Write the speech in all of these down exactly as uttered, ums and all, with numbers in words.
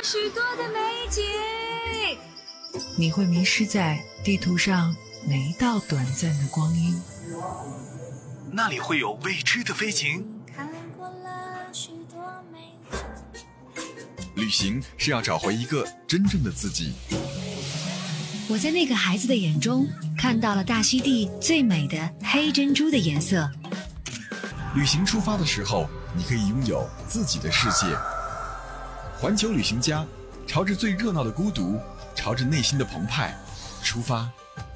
许多的美景。 你会迷失在地图上哪一道短暂的光阴？ 那里会有未知的飞行。 看过了许多美景。 旅行是要找回一个真正的自己。 我在那个孩子的眼中看到了大溪地最美的黑珍珠的颜色。 旅行出发的时候，你可以拥有自己的世界。环球旅行家，朝着最热闹的孤独，朝着内心的澎湃出发。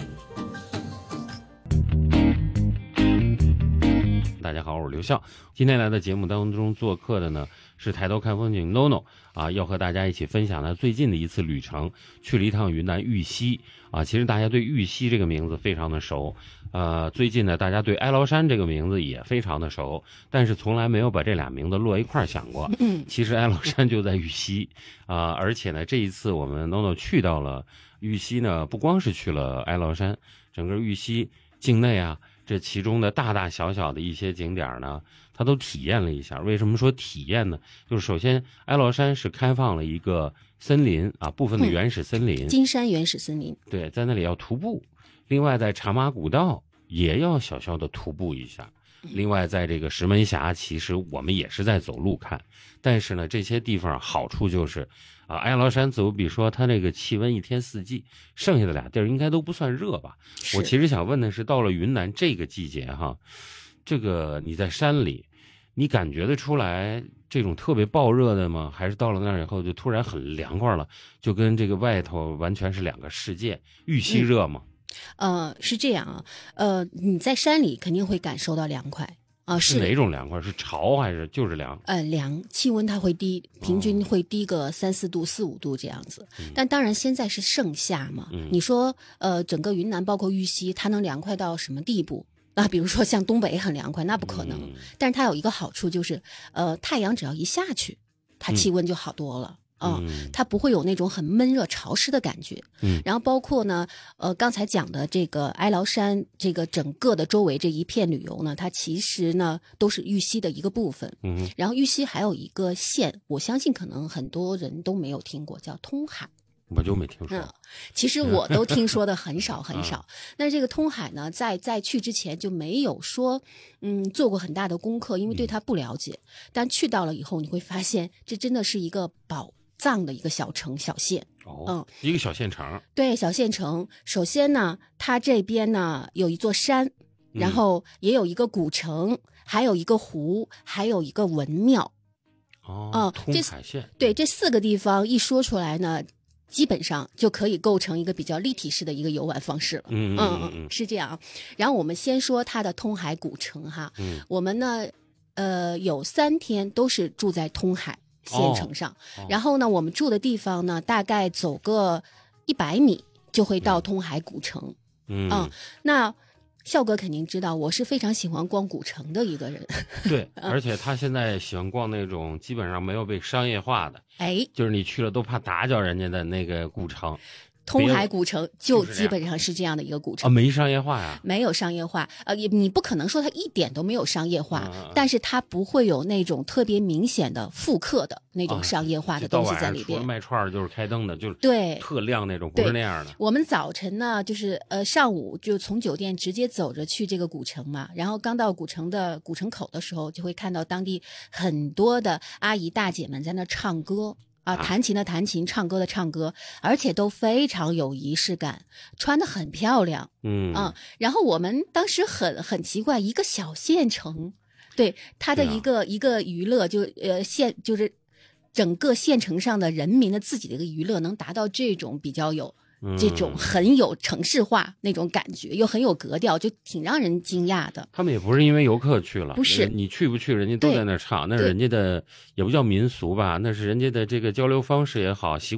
大家好，我是刘笑。今天来的节目当中做客的呢是抬头看风景 NONO 啊，要和大家一起分享他最近的一次旅程，去了一趟云南玉溪啊。其实大家对玉溪这个名字非常的熟，呃，最近呢大家对哀牢山这个名字也非常的熟，但是从来没有把这俩名字摞一块想过。嗯，其实哀牢山就在玉溪啊，而且呢这一次我们 NONO 去到了玉溪呢，不光是去了哀牢山，整个玉溪境内啊，这其中的大大小小的一些景点呢，他都体验了一下。为什么说体验呢？就是首先哀牢山是开放了一个森林啊，部分的原始森林， 嗯、金山原始森林， 对，在那里要徒步。另外在茶马古道也要小小的徒步一下。另外在这个石门峡，其实我们也是在走路看，但是呢这些地方好处就是啊，哀牢山走比说它这个气温一天四季，剩下的俩地儿应该都不算热吧。我其实想问的是，到了云南这个季节哈，这个你在山里你感觉得出来这种特别暴热的吗？还是到了那儿以后就突然很凉快了，就跟这个外头完全是两个世界？玉溪热吗？ 嗯呃，是这样啊，呃，你在山里肯定会感受到凉快啊、呃， 是哪种凉快？是潮还是就是凉？ 呃，凉，气温它会低，平均会低个三四度、四五度这样子。嗯、但当然现在是盛夏嘛，嗯、你说呃，整个云南包括玉溪，它能凉快到什么地步？啊，比如说像东北很凉快，那不可能。嗯、但是它有一个好处就是，呃，太阳只要一下去，它气温就好多了。嗯啊、嗯，它不会有那种很闷热潮湿的感觉。嗯，然后包括呢，呃，刚才讲的这个哀牢山，这个整个的周围这一片旅游呢，它其实呢都是玉溪的一个部分。嗯，然后玉溪还有一个县，我相信可能很多人都没有听过，叫通海。 我就没听说、嗯， 其实我都听说的很少很少。那这个通海呢，在在去之前就没有说，嗯，做过很大的功课，因为对它不了解。嗯、但去到了以后，你会发现，这真的是一个宝藏的一个小城小县。 哦，嗯，一个小县城。 对，小县城。首先呢，它这边呢有一座山，然后也有一个古城，嗯、还有一个湖，还有一个文庙。 哦，嗯、通海县。 对，这四个地方一说出来呢，基本上就可以构成一个比较立体式的一个游玩方式了。嗯嗯 嗯, 嗯，是这样。然后我们先说它的通海古城哈。嗯，我们呢，呃，有三天都是住在通海县城上。哦哦、然后呢，我们住的地方呢，大概走个一百米就会到通海古城。嗯，嗯那笑哥肯定知道，我是非常喜欢逛古城的一个人。 对，而且他现在喜欢逛那种基本上没有被商业化的，哎，就是你去了都怕打搅人家的那个古城。 通海古城就基本上是这样的一个古城啊，没商业化呀， 没有商业化，呃，也你不可能说它一点都没有商业化，嗯、但是它不会有那种特别明显的复刻的那种商业化的东西在里边。 除了卖串的就是开灯的，就是对特亮那种，不是那样的。 我们早晨呢，就是呃上午就从酒店直接走着去这个古城嘛，然后刚到古城的古城口的时候，就会看到当地很多的阿姨大姐们在那唱歌。啊，弹琴的弹琴，唱歌的唱歌，而且都非常有仪式感，穿得很漂亮。嗯啊，然后我们当时很很奇怪，一个小县城，对它的一个、啊、一个娱乐就呃县就是整个县城上的人民的自己的一个娱乐能达到这种比较有。这种很有城市化那种感觉，又很有格调，就挺让人惊讶的。 他们也不是因为游客去了， 不是你去不去，人家都在那唱，那是人家的也不叫民俗吧，那是人家的这个交流方式也好，习惯也好。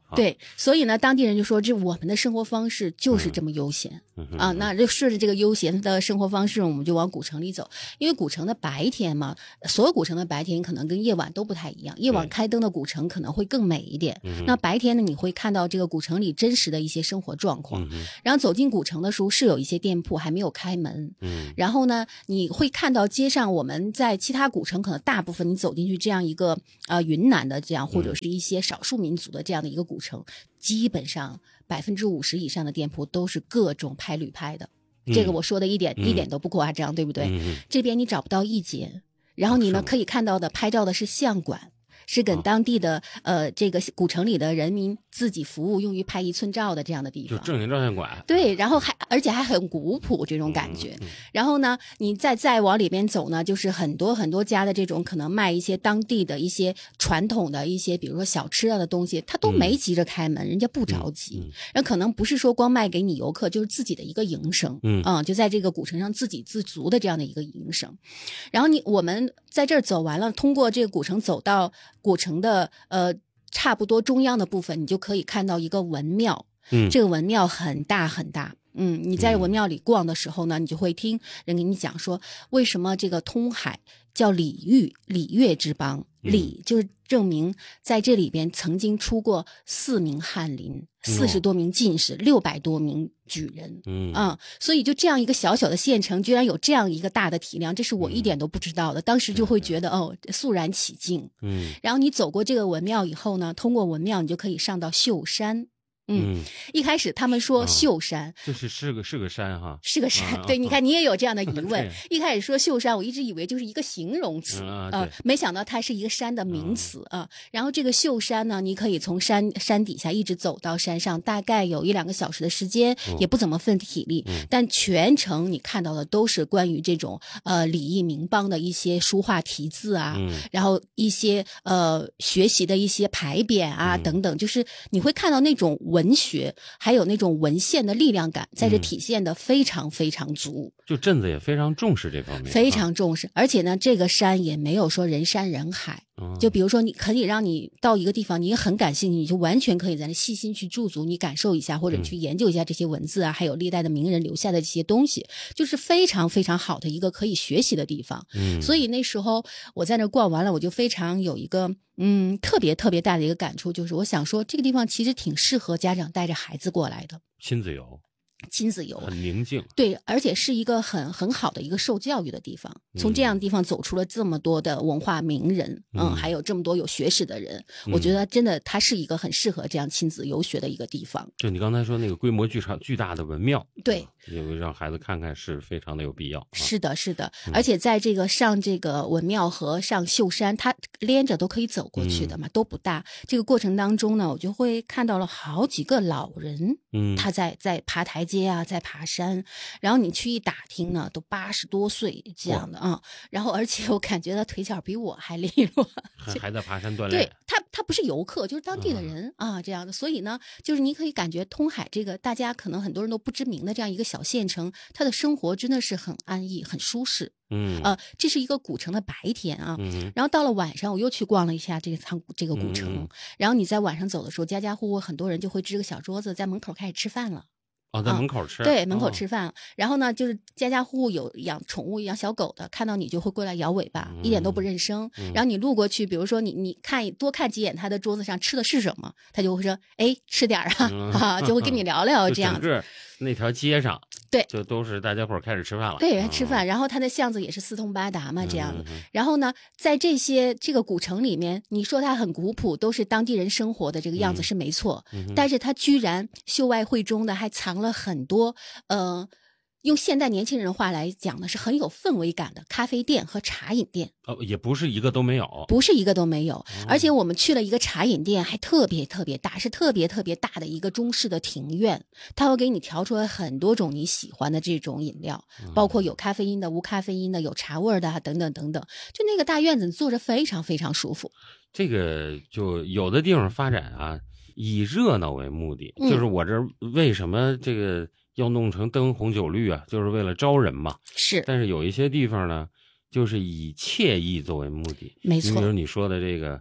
啊。 对，所以呢，当地人就说，这我们的生活方式就是这么悠闲、 嗯嗯、 啊。那就顺着这个悠闲的生活方式，我们就往古城里走。因为古城的白天嘛，所有古城的白天可能跟夜晚都不太一样，夜晚开灯的古城可能会更美一点。那白天呢，你会看到这个古城里真实的一些生活状况。嗯、然后走进古城的时候，是有一些店铺还没有开门。嗯，然后呢，你会看到街上我们在其他古城可能大部分你走进去这样一个呃云南的这样或者是一些少数民族的这样的一个古城，基本上百分之五十以上的店铺都是各种拍旅拍的。嗯、这个我说的一点、嗯、一点都不夸张，对不对？嗯、这边你找不到一间，然后你呢可以看到的拍照的是相馆。是跟当地的、哦、呃这个古城里的人民自己服务用于拍一寸照的这样的地方， 就正经照相馆。 对，然后还而且还很古朴这种感觉。嗯嗯、然后呢，你再再往里边走呢，就是很多很多家的这种可能卖一些当地的一些传统的一些，比如说小吃啊的东西，他都没急着开门，嗯、人家不着急。嗯嗯、然后可能不是说光卖给你游客，就是自己的一个营生。嗯啊、嗯，就在这个古城上自给自足的这样的一个营生。然后你我们在这儿走完了，通过这个古城走到古城的呃差不多中央的部分，你就可以看到一个文庙。嗯，这个文庙很大很大。嗯，你在文庙里逛的时候呢，你就会听人给你讲说，为什么这个通海叫礼遇礼乐之邦。礼就是证明在这里边曾经出过四名翰林，四十多名进士，六百多名举人。嗯啊，所以就这样一个小小的县城，居然有这样一个大的体量，这是我一点都不知道的。当时就会觉得哦，肃然起敬。嗯，然后你走过这个文庙以后呢，通过文庙你就可以上到秀山。嗯，一开始他们说秀山， 这、哦、是是个是个山哈， 是个山。啊、对，你看你也有这样的疑问。一开始说秀山，我一直以为就是一个形容词啊、呃，没想到它是一个山的名词啊。然后这个秀山呢，你可以从山山底下一直走到山上，大概有一两个小时的时间，哦、也不怎么费体力。嗯、但全程你看到的都是关于这种呃礼义民邦的一些书画题字啊，嗯、然后一些呃学习的一些牌匾啊、嗯、等等，就是你会看到那种文。文学还有那种文献的力量感在这体现的非常非常足、嗯、 就镇子也非常重视这方面， 非常重视、啊、而且呢这个山也没有说人山人海、嗯、就比如说你可以让你到一个地方你也很感兴趣，你就完全可以在那细心去驻足，你感受一下或者去研究一下这些文字啊、嗯、还有历代的名人留下的这些东西，就是非常非常好的一个可以学习的地方、嗯、所以那时候我在那逛完了，我就非常有一个嗯，特别特别大的一个感触，就是我想说这个地方其实挺适合家长带着孩子过来的， 亲子游。 亲子游很宁静， 对，而且是一个很很好的一个受教育的地方。从这样的地方走出了这么多的文化名人，嗯，嗯还有这么多有学识的人、嗯，我觉得真的它是一个很适合这样亲子游学的一个地方。 就你刚才说那个规模巨长巨大的文庙， 对， 因为让孩子看看是非常的有必要。 是的，是的，嗯、而且在这个上这个文庙和上秀山，它连着都可以走过去的嘛，嗯、都不大。这个过程当中呢，我就会看到了好几个老人，嗯，他在在爬台阶啊，在爬山，然后你去一打听呢，都八十多岁这样的啊、嗯。然后而且我感觉他腿脚比我还利落， 还还在爬山锻炼。 对他，他不是游客，就是当地的人、嗯、啊，这样的。所以呢，就是你可以感觉通海这个大家可能很多人都不知名的这样一个小县城，他的生活真的是很安逸、很舒适。嗯，呃，这是一个古城的白天啊，嗯、然后到了晚上，我又去逛了一下这个趟这个古城、嗯。然后你在晚上走的时候，家家户户很多人就会支个小桌子在门口开始吃饭了。 哦，在门口吃、 啊、对，门口吃饭、哦、然后呢就是家家户户有养宠物养小狗的，看到你就会过来摇尾巴、嗯、一点都不认生、嗯、然后你路过去，比如说你你看多看几眼他的桌子上吃的是什么，他就会说哎吃点啊、嗯、啊，就会跟你聊聊这样子。 整个那条街上对， 就都是大家伙开始吃饭了。 对，吃饭、嗯，然后它的巷子也是四通八达嘛，这样的、嗯。然后呢，在这些这个古城里面，你说它很古朴，都是当地人生活的这个样子是没错，嗯、但是它居然秀外慧中的还藏了很多，呃。用现代年轻人的话来讲呢，是很有氛围感的咖啡店和茶饮店。 哦，也不是一个都没有， 不是一个都没有、哦。而且我们去了一个茶饮店，还特别特别大，是特别特别大的一个中式的庭院，它会给你调出来很多种你喜欢的这种饮料，嗯、包括有咖啡因的、无咖啡因的、有茶味的、啊、等等等等。就那个大院子坐着非常非常舒服。 这个就有的地方发展啊，以热闹为目的，嗯、就是我这为什么这个。要弄成灯红酒绿啊，就是为了招人嘛。 是， 但是有一些地方呢，就是以惬意作为目的。 没错， 比如你说的这个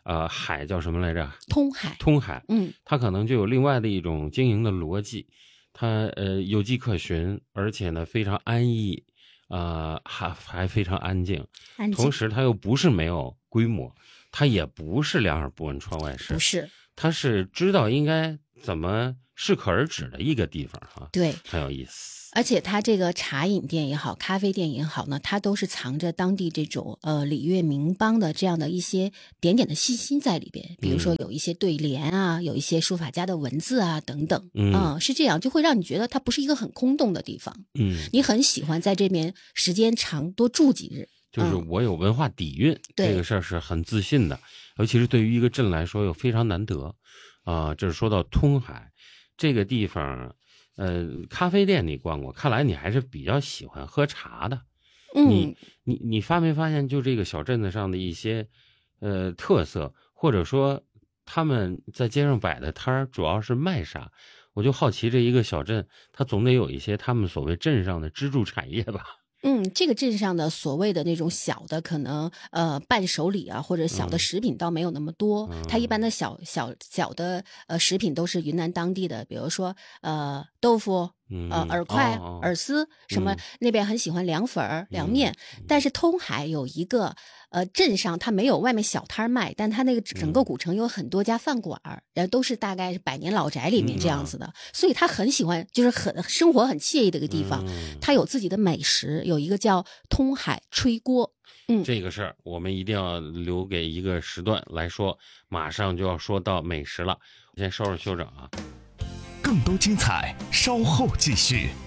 呃海叫什么来着？ 通海。 通海， 嗯， 它可能就有另外的一种经营的逻辑，它呃有迹可循，而且呢非常安逸，呃还还非常安静， 安静同时它又不是没有规模，它也不是两耳不闻窗外事， 不是， 它是知道应该怎么适可而止的一个地方啊， 对， 很有意思。 而且它这个茶饮店也好，咖啡店也好呢，它都是藏着当地这种呃礼乐民邦的这样的一些点点的细心在里边。比如说有一些对联啊，有一些书法家的文字啊等等， 嗯、 呃，是这样，就会让你觉得它不是一个很空洞的地方。 嗯， 你很喜欢在这边时间长，多住几日。 就是我有文化底蕴，嗯、这个事儿是很自信的，尤其是对于一个镇来说又非常难得啊、呃。这是说到通海这个地方。呃，咖啡店你逛过，看来你还是比较喜欢喝茶的。 嗯， 你你你发没发现，就这个小镇子上的一些呃特色，或者说他们在街上摆的摊儿，主要是卖啥？我就好奇，这一个小镇，它总得有一些他们所谓镇上的支柱产业吧？ 嗯，这个镇上的所谓的那种小的可能呃伴手礼啊，或者小的食品倒没有那么多。嗯、它一般的小小小的呃食品都是云南当地的，比如说呃豆腐。 嗯、 呃，饵块、 哦、 饵丝什么、嗯，那边很喜欢凉粉儿、凉面、嗯。但是通海有一个呃镇上，它没有外面小摊卖，但它那个整个古城有很多家饭馆，然后都是大概是百年老宅里面这样子的，嗯、所以他很喜欢，就是很生活很惬意的一个地方。嗯、它有自己的美食，有一个叫通海炊锅。嗯， 这个事儿我们一定要留给一个时段来说，马上就要说到美食了，先收拾休整啊。 更多精彩，稍后继续。